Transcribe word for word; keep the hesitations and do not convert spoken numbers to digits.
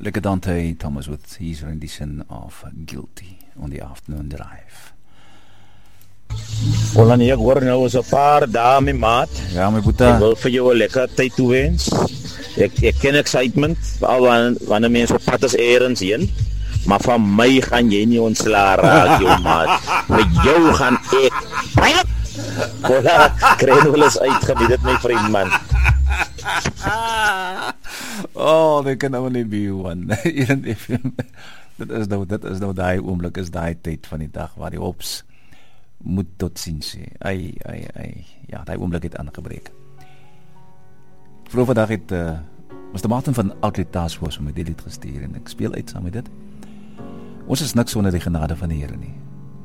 Lekker Dante Thomas with his rendition of Guilty on the Afternoon Drive. Olan, ek hoor nou is 'n paar dae my maat. Ja, my boeta. Ek wil vir jou 'n lekker tyd toewens. Ek ek ken excitement, al wanneer wanneer mense op pad is ergens heen. Maar van my gaan jy nie ontslaa raak, jou maat. Met jou gaan ek. Kola, kren eens uitgebied het my vriend, man. Oh, they can only be one. Dit is nou, dit is nou daai oomblik, is daai tyd van die dag waar die hops moet tot ziens sê. Ai, ai, ai. Ja, daai oomblik het aangebreek. Vroeger vandag het uh, was die Martin van Outlet Task Force om my die lied gestuur en ek speel uit saam met dit. Ons is niks sonder die genade van die Here nie.